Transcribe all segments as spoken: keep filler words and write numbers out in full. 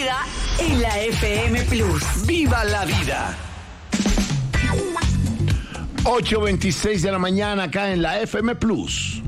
vida en la F M Plus. ¡Viva la vida! ocho veintiséis de la mañana acá en la F M Plus.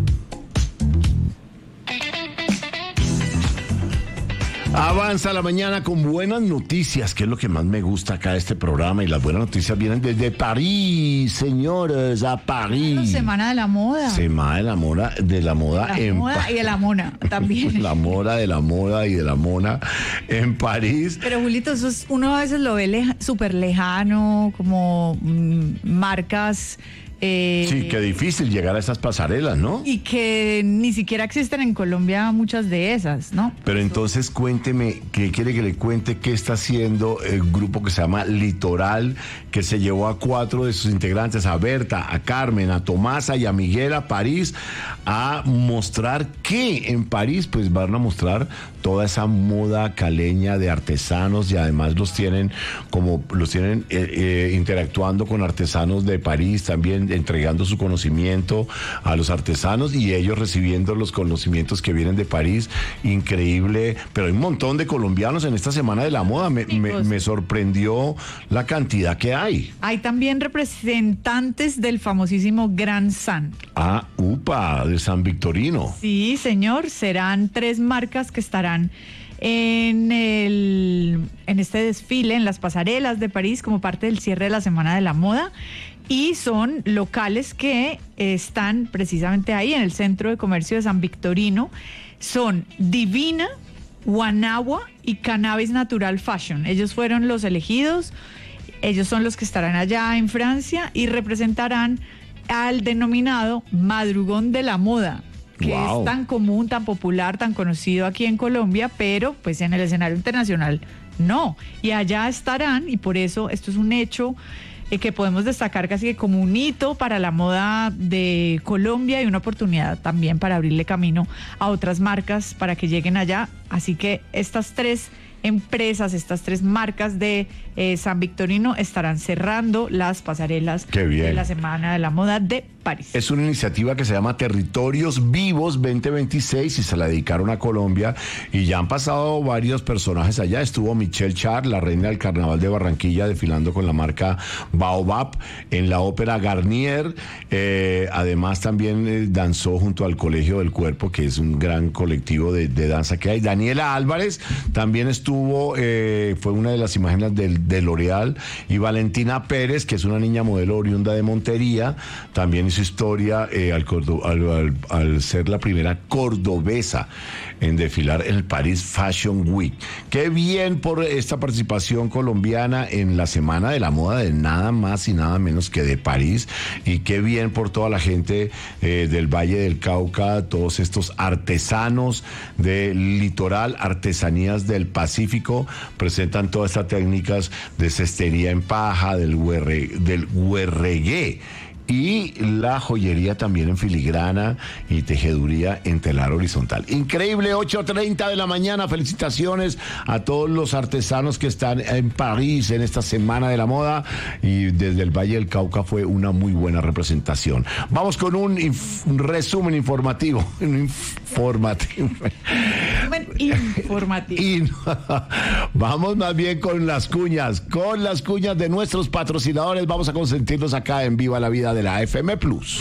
Avanza la mañana con buenas noticias, que es lo que más me gusta acá de este programa. Y las buenas noticias vienen desde París, señores, a París. Bueno, Semana de la Moda. Semana de la moda, de la moda la en moda París. y de la mona también. La moda de la moda y de la mona en París. Pero Julito, eso es, uno a veces lo ve leja, súper lejano, como mmm, marcas... Eh, Sí, qué difícil llegar a esas pasarelas, ¿no? Y que ni siquiera existen en Colombia muchas de esas, ¿no? Pero entonces cuénteme, ¿qué quiere que le cuente qué está haciendo el grupo que se llama Litoral, que se llevó a cuatro de sus integrantes, a Berta, a Carmen, a Tomasa y a Miguel a París, a mostrar que en París pues van a mostrar toda esa moda caleña de artesanos, y además los tienen como los tienen eh, eh, interactuando con artesanos de París, también entregando su conocimiento a los artesanos y ellos recibiendo los conocimientos que vienen de París. Increíble, pero hay un montón de colombianos en esta Semana de la Moda. Me, me, me sorprendió la cantidad que hay. Hay también representantes del famosísimo Gran San. Ah, upa, de San Victorino. Sí, señor, serán tres marcas que estarán en el en este desfile, en las pasarelas de París, como parte del cierre de la Semana de la Moda. Y son locales que están precisamente ahí en el Centro de Comercio de San Victorino. Son Divina, Guanagua y Cannabis Natural Fashion. Ellos fueron los elegidos. Ellos son los que estarán allá en Francia y representarán al denominado Madrugón de la Moda, que wow. es tan común, tan popular, tan conocido aquí en Colombia, pero pues en el escenario internacional no. Y allá estarán, y por eso esto es un hecho eh, que podemos destacar casi que como un hito para la moda de Colombia y una oportunidad también para abrirle camino a otras marcas para que lleguen allá. Así que estas tres empresas, estas tres marcas de eh, San Victorino estarán cerrando las pasarelas de la Semana de la Moda de París. Es una iniciativa que se llama Territorios Vivos veinte veintiséis y se la dedicaron a Colombia, y ya han pasado varios personajes allá. Estuvo Michelle Char, la reina del Carnaval de Barranquilla, desfilando con la marca Baobab en la Ópera Garnier. Eh, además también eh, danzó junto al Colegio del Cuerpo, que es un gran colectivo de, de danza que hay. Daniela Álvarez también estuvo, eh, fue una de las imágenes del, de L'Oreal, y Valentina Pérez, que es una niña modelo oriunda de Montería, también hizo historia eh, al, al, al, al ser la primera cordobesa en desfilar en el Paris Fashion Week. Qué bien por esta participación colombiana en la Semana de la Moda de nada más y nada menos que de París, y qué bien por toda la gente eh, del Valle del Cauca, todos estos artesanos del litoral, artesanías del Pacífico, presentan todas estas técnicas de cestería en paja, del huerre, del huerregué, y la joyería también en filigrana y tejeduría en telar horizontal. Increíble, ocho treinta de la mañana. Felicitaciones a todos los artesanos que están en París en esta Semana de la Moda, y desde el Valle del Cauca fue una muy buena representación. Vamos con un, inf- un resumen informativo. Un informativo. Informativo. Y, vamos más bien con las cuñas, con las cuñas de nuestros patrocinadores. Vamos a consentirlos acá en Viva la Vida de la F M Plus.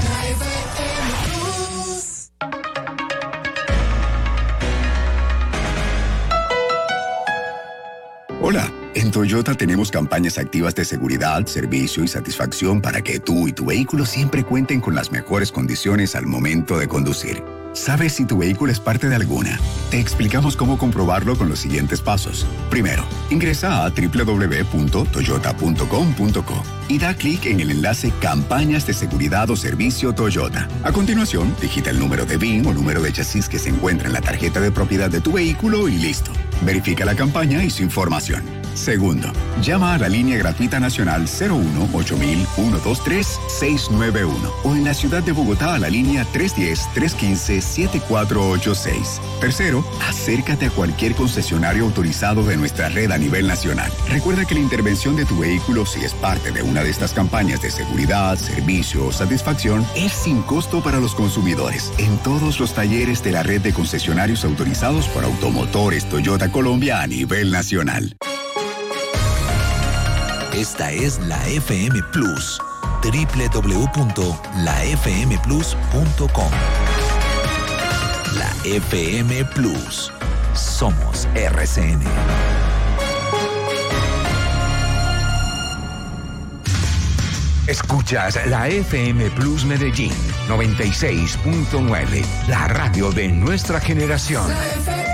Hola, en Toyota tenemos campañas activas de seguridad, servicio y satisfacción para que tú y tu vehículo siempre cuenten con las mejores condiciones al momento de conducir. ¿Sabes si tu vehículo es parte de alguna? Te explicamos cómo comprobarlo con los siguientes pasos. Primero, ingresa a doble u doble u doble u punto toyota punto com punto co y da clic en el enlace Campañas de Seguridad o Servicio Toyota. A continuación, digita el número de V I N o número de chasis que se encuentra en la tarjeta de propiedad de tu vehículo y listo. Verifica la campaña y su información. Segundo, llama a la línea gratuita nacional cero uno ocho mil uno dos tres seis nueve uno o en la ciudad de Bogotá a la línea tres uno cero tres uno cinco siete cuatro ocho seis. Tercero, acércate a cualquier concesionario autorizado de nuestra red a nivel nacional. Recuerda que la intervención de tu vehículo, si es parte de una de estas campañas de seguridad, servicio o satisfacción, es sin costo para los consumidores en todos los talleres de la red de concesionarios autorizados por Automotores Toyota Colombia a nivel nacional. Esta es la F M Plus, doble u doble u doble u punto la f m plus punto com. La F M Plus. Somos R C N. Escuchas la F M Plus Medellín noventa y seis punto nueve, la radio de nuestra generación.